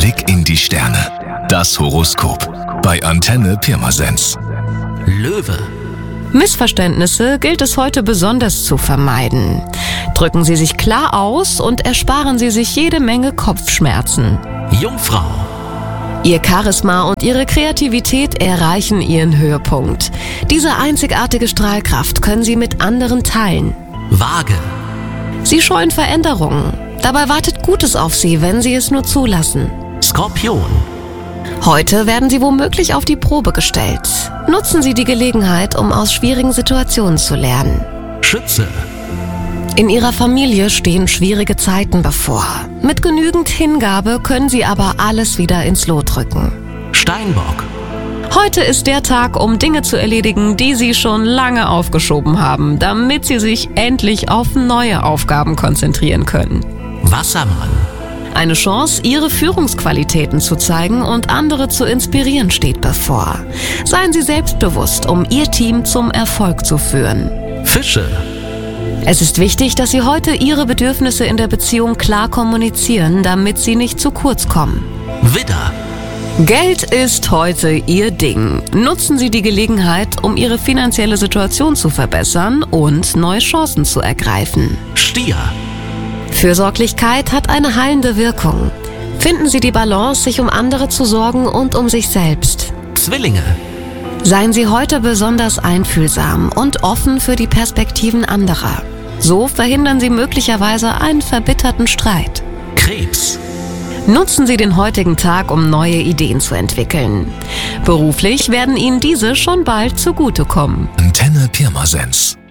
Blick in die Sterne. Das Horoskop bei Antenne Pirmasens. Löwe. Missverständnisse gilt es heute besonders zu vermeiden. Drücken Sie sich klar aus und ersparen Sie sich jede Menge Kopfschmerzen. Jungfrau. Ihr Charisma und Ihre Kreativität erreichen ihren Höhepunkt. Diese einzigartige Strahlkraft können Sie mit anderen teilen. Waage. Sie scheuen Veränderungen. Dabei wartet Gutes auf Sie, wenn Sie es nur zulassen. Skorpion. Heute werden Sie womöglich auf die Probe gestellt. Nutzen Sie die Gelegenheit, um aus schwierigen Situationen zu lernen. Schütze. In Ihrer Familie stehen schwierige Zeiten bevor. Mit genügend Hingabe können Sie aber alles wieder ins Lot rücken. Steinbock. Heute ist der Tag, um Dinge zu erledigen, die Sie schon lange aufgeschoben haben, damit Sie sich endlich auf neue Aufgaben konzentrieren können. Wassermann. Eine Chance, Ihre Führungsqualitäten zu zeigen und andere zu inspirieren, steht bevor. Seien Sie selbstbewusst, um Ihr Team zum Erfolg zu führen. Fische. Es ist wichtig, dass Sie heute Ihre Bedürfnisse in der Beziehung klar kommunizieren, damit sie nicht zu kurz kommen. Widder. Geld ist heute Ihr Ding. Nutzen Sie die Gelegenheit, um Ihre finanzielle Situation zu verbessern und neue Chancen zu ergreifen. Stier. Fürsorglichkeit hat eine heilende Wirkung. Finden Sie die Balance, sich um andere zu sorgen und um sich selbst. Zwillinge. Seien Sie heute besonders einfühlsam und offen für die Perspektiven anderer. So verhindern Sie möglicherweise einen verbitterten Streit. Krebs. Nutzen Sie den heutigen Tag, um neue Ideen zu entwickeln. Beruflich werden Ihnen diese schon bald zugutekommen. Antenne Pirmasens.